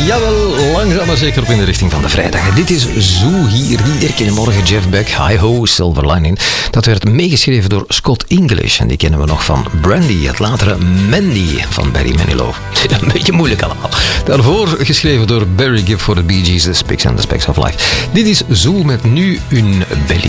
Jawel, langzaam maar zeker op in de richting van de vrijdag. Dit is Zoo hier, iedere morgen. Jeff Beck, Hi Ho, Silver Lining. Dat werd meegeschreven door Scott English. En die kennen we nog van Brandy, het latere Mandy van Barry Manilow. Een beetje moeilijk allemaal. Daarvoor geschreven door Barry Gibb voor de Bee Gees, The Spicks and the Specks of Life. Dit is Zoo met nu een belly.